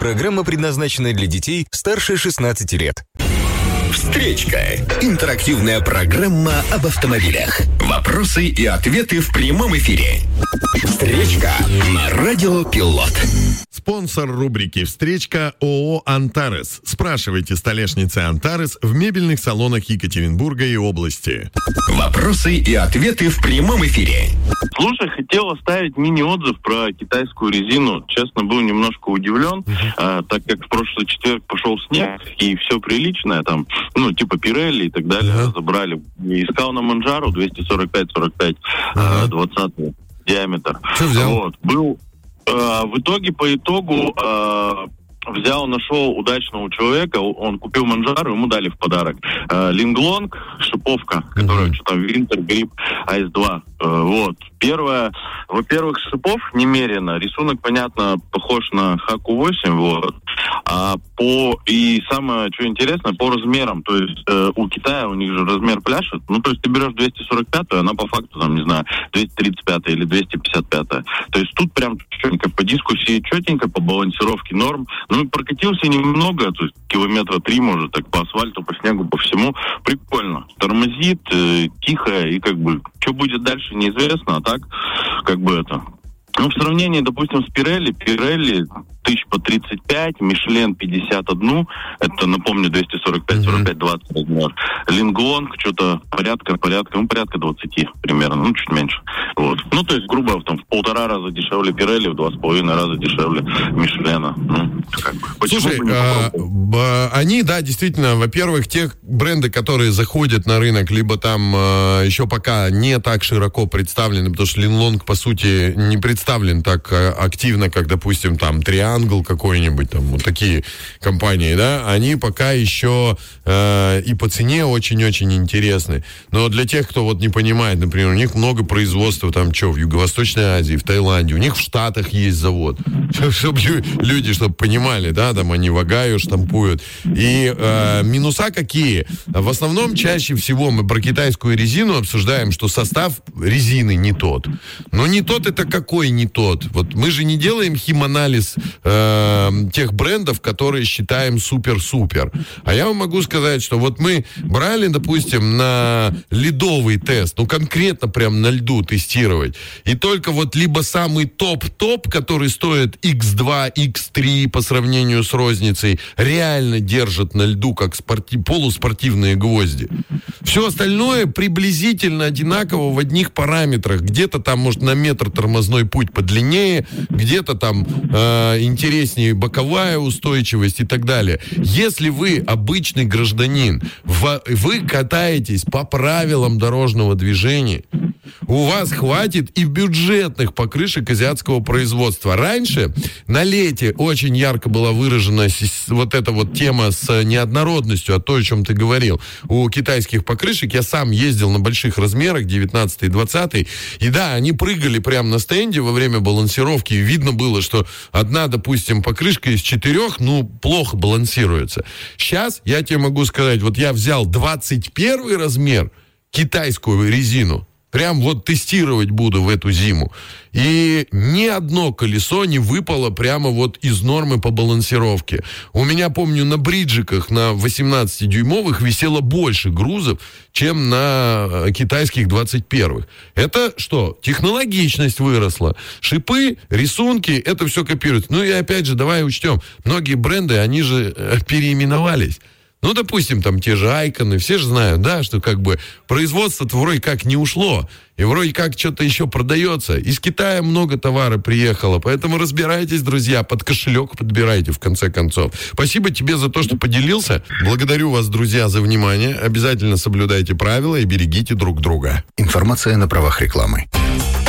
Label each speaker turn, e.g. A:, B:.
A: Программа предназначена для детей старше 16 лет.
B: Встречка. Интерактивная программа об автомобилях. Вопросы и ответы в прямом эфире. Встречка на Радио Пилот.
C: Спонсор рубрики «Встречка» ООО «Антарес». Спрашивайте столешницы «Антарес» в мебельных салонах Екатеринбурга и области.
B: Вопросы и ответы в прямом эфире.
D: Слушай, хотел оставить мини-отзыв про китайскую резину. Честно, был немножко удивлен, так как в прошлый четверг пошел снег, и все приличное там, типа Pirelli и так далее, забрали. И искал на Манжару 245-45, 20 диаметр.
C: Что взял?
D: Вот, был... В итоге, по итогу, нашел удачного человека, он купил Манжару, ему дали в подарок Линглонг, шиповка, которая что-то Winter Grip AS2. Вот. Первое, во-первых, шипов немерено. Рисунок, понятно, похож на Хаку-8, вот. И самое, что интересно, по размерам. То есть у Китая, у них же размер пляшет. То есть ты берешь 245-ю, она по факту, 235-я или 255-я. То есть тут прям четенько по диску все четенько, по балансировке норм. Прокатился немного, то есть километра 3, может, так по асфальту, по снегу, по всему. Прикольно. Тормозит, тихо, и что будет дальше, неизвестно, а так, в сравнении, допустим, с Pirelli 1000 по 35, Мишлен 51, это, напомню, 245-45-20 размер. Линглонг что-то порядка 20 примерно, чуть меньше. Вот. То есть, грубо, в 1,5 раза дешевле Pirelli, в 2,5 раза дешевле Мишлена.
C: Слушай, они, да, действительно, во-первых, те бренды, которые заходят на рынок, либо там еще пока не так широко представлены, потому что Линглонг, по сути, не представлен так активно, как, допустим, там, Triangle какой-нибудь, там, вот такие компании, да, они пока еще и по цене очень-очень интересны. Но для тех, кто вот не понимает, например, у них много производства там, в Юго-Восточной Азии, в Таиланде, у них в Штатах есть завод. Чтобы люди, чтобы понимали, да, там они в Огайо штампуют. И минуса какие? В основном, чаще всего мы про китайскую резину обсуждаем, что состав резины не тот. Но не тот это какой не тот? Вот мы же не делаем химанализ тех брендов, которые считаем супер-супер. А я вам могу сказать, что вот мы брали, допустим, на ледовый тест, конкретно прям на льду тестировать, и только вот либо самый топ-топ, который стоит X2, X3 по сравнению с розницей, реально держит на льду, как полуспортивные гвозди. Все остальное приблизительно одинаково в одних параметрах. Где-то там, может, на метр тормозной путь подлиннее, где-то там интереснее боковая устойчивость и так далее. Если вы обычный гражданин, вы катаетесь по правилам дорожного движения, у вас хватит и бюджетных покрышек азиатского производства. Раньше на лете очень ярко была выражена вот эта вот тема с неоднородностью, о том, о чем ты говорил. У китайских покрышек я сам ездил на больших размерах, 19 и 20, и да, они прыгали прямо на стенде во время балансировки, и видно было, что одна, допустим, покрышка из 4, плохо балансируется. Сейчас я тебе могу сказать, вот я взял 21 размер, китайскую резину, прям вот тестировать буду в эту зиму. И ни одно колесо не выпало прямо вот из нормы по балансировке. У меня, помню, на бриджиках на 18-дюймовых висело больше грузов, чем на китайских 21-х. Это что? Технологичность выросла. Шипы, рисунки, это все копируется. И опять же, давай учтем, многие бренды, они же переименовались. Допустим, там те же Айконы, все же знают, да, что производство-то вроде как не ушло, и вроде как что-то еще продается. Из Китая много товара приехало, поэтому разбирайтесь, друзья, под кошелек подбирайте, в конце концов. Спасибо тебе за то, что поделился. Благодарю вас, друзья, за внимание. Обязательно соблюдайте правила и берегите друг друга.
B: Информация на правах рекламы.